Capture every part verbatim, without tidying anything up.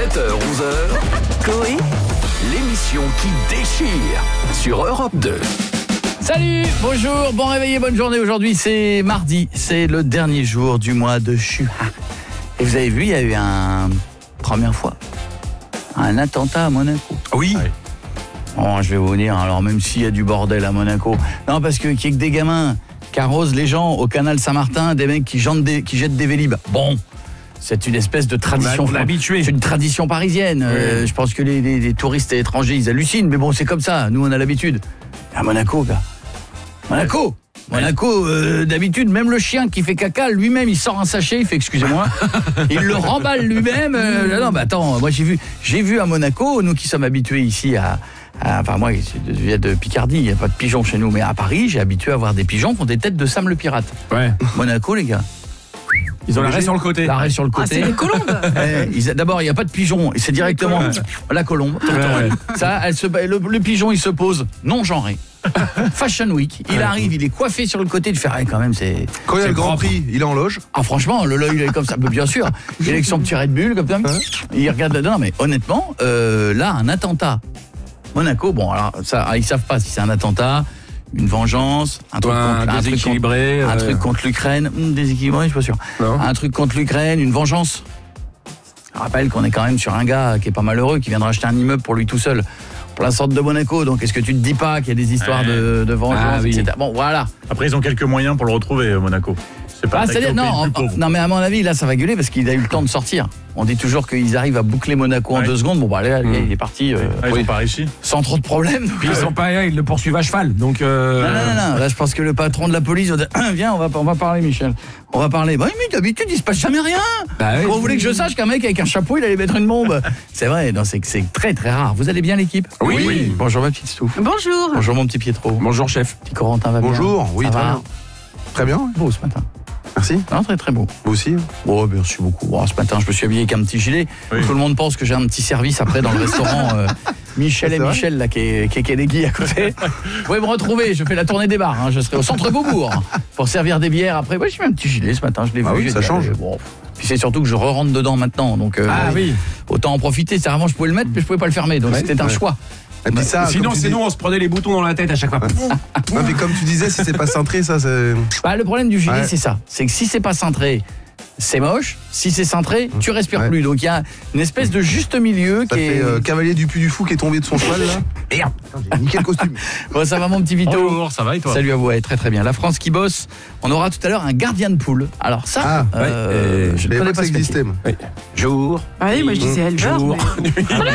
sept heures onze heures, Coé, l'émission qui déchire sur Europe deux. Salut, bonjour, bon réveil et bonne journée. Aujourd'hui c'est mardi, c'est le dernier jour du mois de Juin. Et vous avez vu, il y a eu un, première fois, un attentat à Monaco. Oui. Oh, je vais vous dire, alors même s'il y a du bordel à Monaco, non parce que qu'il y ait que des gamins qui arrosent les gens au canal Saint-Martin, des mecs qui jettent des, qui jettent des vélib. Bon, c'est une espèce de tradition. On l'a habitué. C'est une tradition parisienne. Oui. Euh, je pense que les, les, les touristes étrangers, ils hallucinent, mais bon, c'est comme ça. Nous, on a l'habitude. À Monaco, gars. Monaco Monaco, euh, d'habitude, même le chien qui fait caca, lui-même, il sort un sachet, il fait, excusez-moi, il le remballe lui-même. Euh, non, bah attends, moi j'ai vu, j'ai vu à Monaco, nous qui sommes habitués ici à... à enfin, moi, je viens de Picardie, il n'y a pas de pigeons chez nous, mais à Paris, j'ai habitué à voir des pigeons qui ont des têtes de Sam le pirate. Ouais. Monaco, les gars. Ils ont l'arrêt sur le côté. L'arrêt sur le ah, côté. c'est des colombes. Eh, ils- D'abord, il n'y a pas de pigeon, et c'est directement la colombe. Ouais. Ça, elle se, le, le pigeon, il se pose non genré. Fashion Week, il arrive, il est coiffé sur le côté, il fait rien quand même, c'est... Quand il y a C'est le Grand propre. Prix, il est en loge. Ah franchement, le l'œil il est comme ça, bien sûr. Il est avec son petit Red Bull comme ça. Il regarde là-dedans, mais honnêtement, euh, là, un attentat. Monaco, bon, alors ça, ils savent pas si c'est un attentat, une vengeance, un truc Un contre, un truc déséquilibré, contre, un euh, truc contre l'Ukraine, Hum, déséquilibré, je suis pas sûr. Non. Un truc contre l'Ukraine, une vengeance. Je rappelle qu'on est quand même sur un gars qui est pas malheureux, qui vient de racheter un immeuble pour lui tout seul, pour la sorte de Monaco. Donc est-ce que tu te dis pas qu'il y a des histoires de, de vengeance, Ah, oui. et cetera. Bon, voilà. Après, ils ont quelques moyens pour le retrouver, euh, Monaco. C'est pas Ah, attaqué c'est-à-dire, au pays non, le plus en- pauvre. non, mais à mon avis, là, ça va gueuler parce qu'il a eu le temps de sortir. On dit toujours qu'ils arrivent à boucler Monaco en Ouais. deux secondes. Bon, bah, allez, Mm. il est parti euh, Ah, ils oui, ont pas réussi. sans trop de problèmes. Puis ils sont pas, ils le poursuivent à cheval. Donc. Euh... Non, non, non, non. Là, je pense que le patron de la police va dire, viens, on va, on va parler, Michel. On va parler. Bah, oui, mais d'habitude, il se passe jamais rien. Bah oui. Comment vous voulez que je sache qu'un mec avec un chapeau, il allait mettre une bombe? C'est vrai, non, c'est c'est très, très rare. Vous allez bien, l'équipe? Oui. Oui. Bonjour, ma petite Stouff. Bonjour. Bonjour, mon petit Pietro. Bonjour chef. Petit Corentin va bien? Bonjour, oui, Ça très va bien. Très bien, Beau ce matin. merci. Non, très, très beau. Vous aussi. Oh, merci beaucoup. Oh, ce matin, je me suis habillé avec un petit gilet. Oui. Tout le monde pense que j'ai un petit service après dans le restaurant euh, Michel et C'est vrai Michel, là, qui est, qui est Kennedy à côté. Vous pouvez me retrouver, je fais la tournée des bars. Hein. Je serai au centre Beaubourg hein, pour servir des bières après. Ouais, j'ai mis un petit gilet ce matin, je l'ai Ah vu. oui, j'ai ça dit, change. allez, bon. Puis c'est surtout que je re-rentre dedans maintenant. Donc, euh, Ah oui. autant en profiter. C'est vraiment, je pouvais le mettre, mais je pouvais pas le fermer. Donc Ouais, c'était un ouais. choix. Et puis ça, Sinon, comme tu c'est dis- nous, on se prenait les boutons dans la tête à chaque fois. Non, mais comme tu disais, si c'est pas cintré, ça, c'est. Bah, le problème du gilet, Ouais. c'est ça. C'est que si c'est pas cintré, c'est moche. Si c'est cintré, tu respires Ouais. plus. Donc il y a une espèce de juste milieu Ça qui fait est... euh, cavalier du Puy du Fou qui est tombé de son cheval, là. Merde, j'ai niqué le costume. Bon, ça va mon petit Vito? Bonjour, ça va et toi? Salut à vous, ouais, très très bien. La France qui bosse. On aura tout à l'heure un gardien de poule. Alors ça, Ah, euh, ouais, je Je ne savais connais pas pas que ce ça métier. existait, moi. Jour. Ah oui, moi je disais éleveur. Jour. mais-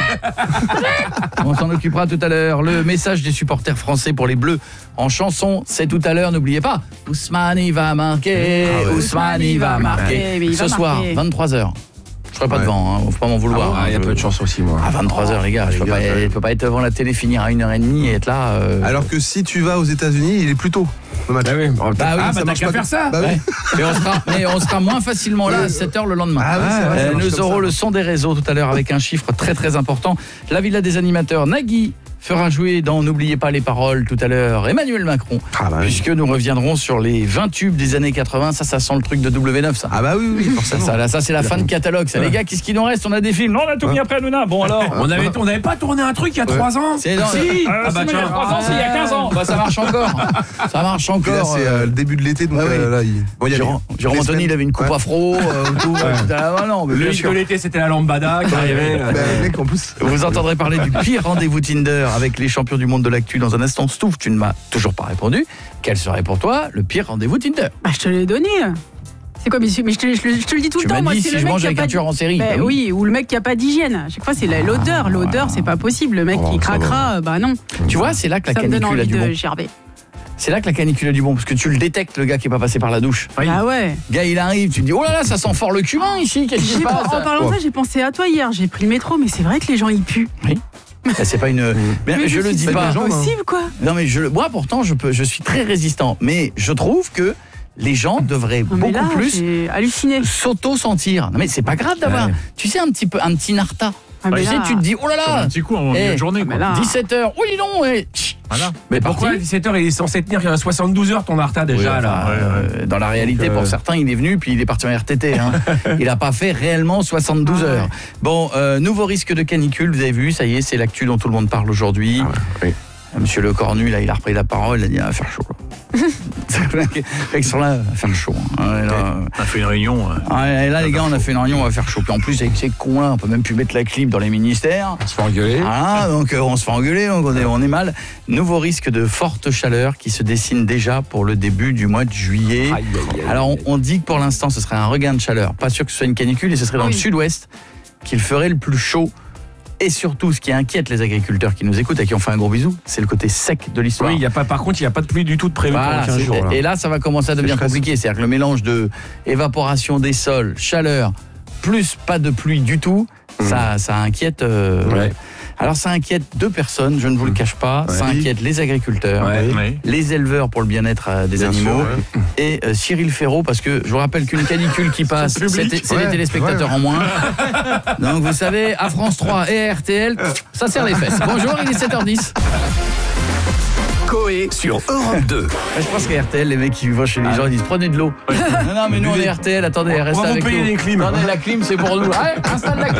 On s'en occupera tout à l'heure. Le message des supporters français pour les Bleus en chanson, c'est tout à l'heure. N'oubliez pas, Ousmane il va marquer, Ah ouais. Ousmane il va marquer. mais il Ce va soir, marquer. vingt-trois heures. Je serai pas Ouais. devant, hein, faut pas m'en vouloir. Ah, il y a hein, peu de chance aussi, moi. À vingt-trois heures, les gars, je peux les pas, gars, je peux pas être devant la télé, finir à une heure trente et être là. euh, Alors que si tu vas aux États-Unis, il est plus tôt, le match. Bah oui. Bah oui, ah, ça bah t'as marche qu'à pas faire comme- ça. Bah oui. Ouais. Et on sera, mais on sera moins facilement là à sept heures le lendemain. Ah oui, c'est vrai, ça Euh, marche nous comme aurons ça. le son des réseaux tout à l'heure avec un chiffre très très important. La Villa des animateurs, Nagui fera jouer dans N'oubliez pas les paroles tout à l'heure Emmanuel Macron. Ah bah oui. Puisque nous reviendrons sur les vingt tubes des années quatre-vingts. Ça, ça sent le truc de W neuf, ça. Ah bah oui, oui, Ça, forcément. ça, là, ça, c'est la fin de catalogue. Ça, les gars, qu'est-ce qu'il nous reste? On a des films. Non, on a tout mis après, Luna. Bon, alors. On avait, on avait pas tourné un truc il y a trois ans. C'est dans- Si. Euh, Ah bah si, mais il y a tiens. trois ans, si, il y a quinze ans. Bah, ça marche encore. Ça marche Puis là, encore. c'est euh, euh, le début de l'été, donc ouais, euh, ouais. là, il. Bon, il y a Jérôme les- Jérôme les Anthony, il semaines. avait une coupe Ouais. afro. euh, tout, euh, ah, non, mais Le bien hit sûr. de l'été, c'était la lambada qui arrivait. Bah, mec, en plus. Vous entendrez parler du pire rendez-vous Tinder avec les champions du monde de l'actu dans un instant. Stouff, tu ne m'as toujours pas répondu. Quel serait pour toi le pire rendez-vous Tinder? Bah, je te l'ai donné. C'est quoi, mais je, mais je te, je le- je te le dis tout Tu le temps. m'as Moi, dit c'est si le je mec mange qui a avec pas un de- tueur en série. Bah Bah oui, ou le mec qui a pas d'hygiène. À chaque fois, c'est la- l'odeur. L'odeur, c'est pas possible. Le mec Oh, qui ça craquera, bah non. Tu vois, c'est là que la Ça me donne canicule a envie du bon. de gerber. C'est là que la canicule a du bon, parce que tu le détectes, le gars qui est pas passé par la douche. Ah ouais. Le gars, il arrive, tu te dis, oh là là, ça sent fort le cumin ici, qu'est-ce qui se J'ai- passe? En parlant de ça, j'ai pensé à toi hier. J'ai pris le métro, mais c'est vrai que les gens ils puent. Bah, c'est pas une. Mais, Mais je le me dis suis dit, pas. C'est pas possible, quoi. Non, mais je, le- moi, pourtant, je, peux, je suis très résistant. Mais je trouve que les gens devraient Non, mais beaucoup là, plus j'ai halluciné. s'auto-sentir. Non, mais c'est pas grave d'avoir, Ouais. tu sais, un petit peu, un petit narta. Ah, mais tu sais, là- tu te dis, oh là Comme là, un petit coup en Eh, milieu de journée, mais quoi. là- dix-sept heures, oui non, eh, chut, Voilà. Mais Pourquoi à parti. dix-sept heures, il est censé tenir soixante-douze heures ton Arta déjà Oui, enfin, là euh, dans la réalité, Donc, euh, pour certains, il est venu puis il est parti en R T T. Hein. Il n'a pas fait réellement soixante-douze Ah ouais. heures. Bon, euh, nouveau risque de canicule, vous avez vu, ça y est, c'est l'actu dont tout le monde parle aujourd'hui. Ah ouais, oui. Monsieur Le Cornu, là, il a repris la parole, il a dit, ah, va faire chaud. Là. Ils sont là, va faire chaud. Hein. Et là, On a fait une réunion. euh, ouais, et là les gars, on a fait une réunion, on va faire chaud. Puis en plus, avec ces cons-là, on peut même plus mettre la clim dans les ministères. On se fait engueuler. Voilà, donc euh, on se fait engueuler, donc on est, on est mal. Nouveau risque de forte chaleur qui se dessine déjà pour le début du mois de juillet. Aïe, aïe, aïe. Alors on, on dit que pour l'instant ce serait un regain de chaleur. Pas sûr que ce soit une canicule et ce serait dans Oui. le sud-ouest qu'il ferait le plus chaud. Et surtout, ce qui inquiète les agriculteurs qui nous écoutent et qui ont fait un gros bisou, c'est le côté sec de l'histoire. Oui, il y a pas, par contre, il n'y a pas de pluie du tout de prévu Voilà, pendant quinze c'est- jours. Là. et là, ça va commencer à devenir compliqué. C'est-à-dire que le mélange de évaporation des sols, chaleur, plus pas de pluie du tout, ça, ça inquiète. euh, Ouais. Alors, ça inquiète deux personnes, je ne vous le cache pas. Ça inquiète les agriculteurs, Ouais. oui. les éleveurs pour le bien-être euh, des Bien animaux, sûr, et euh, Cyril Ferraud, parce que je vous rappelle qu'une canicule qui passe, c'est public. c'est Ouais, les téléspectateurs en moins. Donc, vous savez, à France trois et à R T L, ça serre les fesses. Bonjour, il est sept heures dix. Coé sur Europe deux. Je pense qu'à R T L, les mecs qui vont chez les gens, ils disent prenez de l'eau. Non, non, mais nous on est R T L, attendez, restez va vous avec payer nous. les clims. Attendez, la clim, c'est pour nous. Ouais, installe la clim.